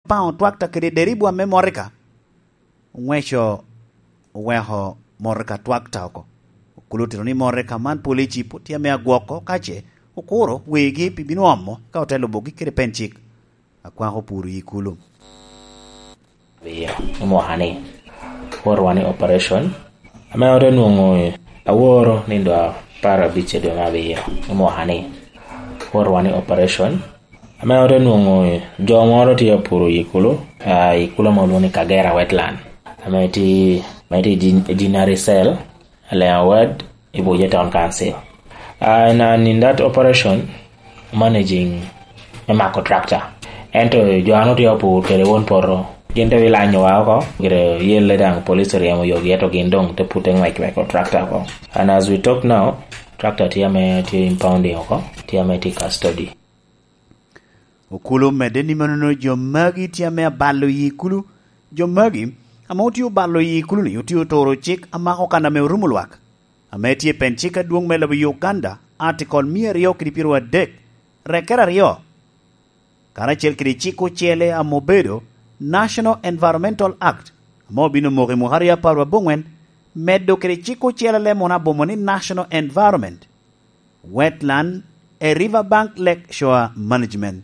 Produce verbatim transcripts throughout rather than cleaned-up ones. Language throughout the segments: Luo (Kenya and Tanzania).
pao twakta kede deribu ame morika ngwecho weho morika twakta oko kulutiro ni morika man polici putia me agwoko kache ukuro wegi pibino omo ka otelo bogi kede penchik akwa ho puru ikulu Via mohani warwani operation ame ore nungo aworo nindo para biche do mabia mohani warwani operation ame ore nungo jomoro ti puru ikulu a ikulu moloni Kagera wetland ame ti meti dinari cell ale award iboje town council and, and in that operation managing a macro tractor ento joano ti puru kere won poro gente vilanyo wako gire yelle dang police remo yogi eto gindong te puteng like like tractor ko and as we talk now tractor tiame ti impounding ko tiame ti custody okulu medeni manono jomagi tiame ballo yikulu jomagi amoti ballo yikulu ni uti toro chik amako kana me rumulwak ameti penchika duong melo Uganda article miero kripiro adek rekera rio karachel krichiko chele amobedo National Environmental Act mo bino mo muharia parwa bongwen meddo kere chiko chelale mona bomoni national environment wetland a riverbank lake shore management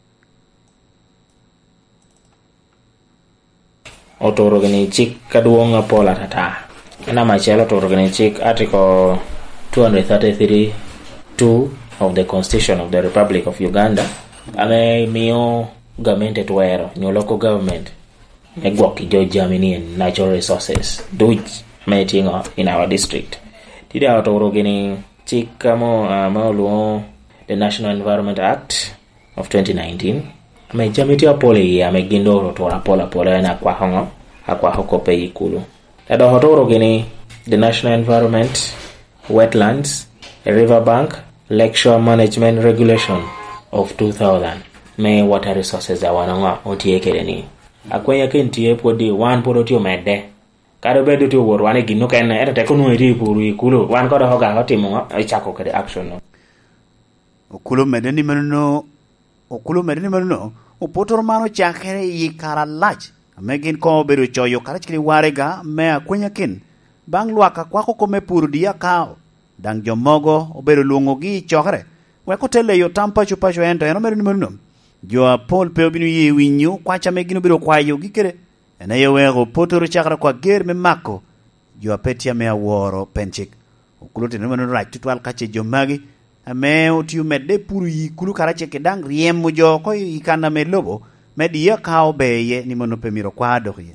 otorogani chik kaduonga pola tata na machelo otorogani chik article two thirty-three two of the Constitution of the Republic of Uganda ame mio government at where your local government a gwaki jo Germany and natural resources which meeting in our district did out orogeni chikamo amalo the National Environment Act of twenty nineteen me jamiti apole ya me gindo to apola pola na kwa hongo akwa hoko pe ikulu ado hotorogeni the National Environment Wetlands Riverbank Lakeshore Management Regulation of two thousand me water resources za wananga otiekere ni akwenya kentie podi wan podo tio mede kado bedo tio wor wane ginu ken eta te kunu ri puru ikulu wan kodo hoga hotimo ichako kede action no okulu medeni mano okulu medeni mano opotor mano chakere yikara lach amegin ko bedo choyo kara chikri warega me akwenya ken bang luaka kwako kome puru dia kao dang jomogo obedo luongo gi chokre weko tele yo tampa chupa jo ento eno medeni mano jo Paul pe obinu ye winyu kwacha megino biro kwayo gikere ena yewego potoro chakra kwa ger me mako jo petia me aworo penchik okulote no no right tutwal kache jomagi ame otiu medde puru yikulu karache kedang riemo jo ko ikana me lobo media kao beye ni mono pe miro kwado ye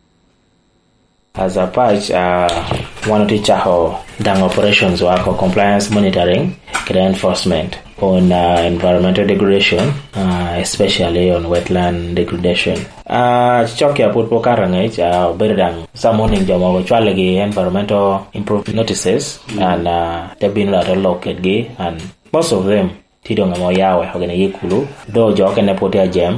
as a patch uh one of the chaho dang operations wako compliance monitoring and enforcement on uh, environmental degradation uh, especially on wetland degradation uh chokia put pokaranga uh berdang summoning jamo chwale gi environmental improvement notices mm. and uh they've been a located gi and most of them tidonga mo yawe hogene yikulu do jo kene potia jam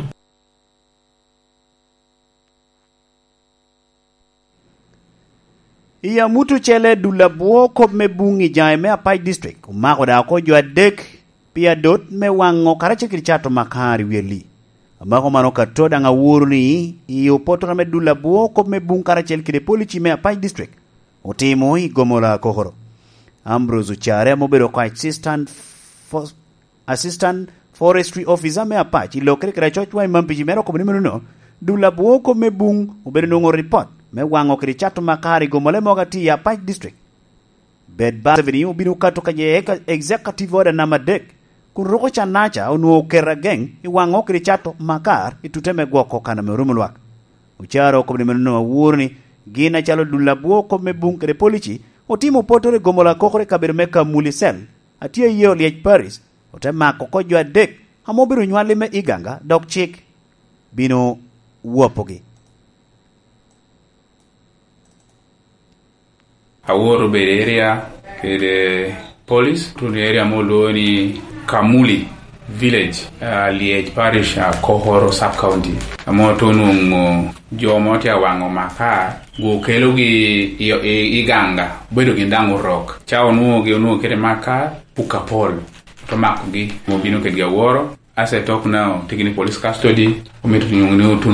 iya mutu chele dulabuo kop me bungi jae me apai district umako da ko jo adek pia dot me wango karache kirichato makari weli amako mano katoda nga wurni iyo poto me dulabuo kop me bung karache kire polici me apai district otimo i gomola kohoro Ambrose Uchare mobero kwa assistant for, assistant forestry officer me apai lokere kiracho chwa imampi mero ko ni no dulabuo kop me bung ubero no report me wango kirichato makari gomole mogati ya Pike district bed basvini ubinu kato kaje executive order number dek kuroko chanacha onu okera geng iwango kirichato makar ituteme gwoko kana merumulwak ucharo ko ni menno wurni gina chalo dulabuo ko me bunkere polici otimo potore gomola kokore kabir meka mulisel atie yo liech Paris otema ko jo adek amobiru nywale me iganga dok chik bino wopogi Aworo be area kede police to the area moloni Kamuli village uh, Liege parish uh, Kohoro sub county amoto nungo jomoti awango maka go kelo gi iganga bedo gi ndango rock chao nuo gi nuo kede maka pukapol to mako gi mo bino kede gaworo as I talk now taking police custody o metu nyungu